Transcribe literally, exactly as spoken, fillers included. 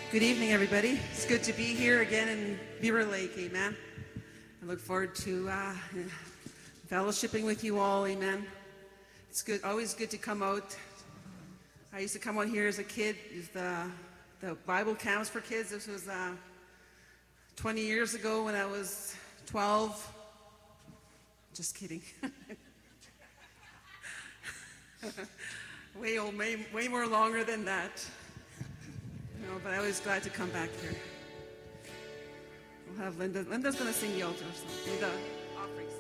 Good evening, everybody. It's good to be here again in Beaver Lake, amen. I look forward to uh, fellowshipping with you all, amen. It's good, always good to come out. I used to come out here as a kid. The, the Bible camps for kids. This was uh, twenty years ago when I was twelve. Just kidding. way, old, way, way more longer than that. No, but I was glad to come back here. We'll have Linda. Linda's going to sing the altar, so do the offerings.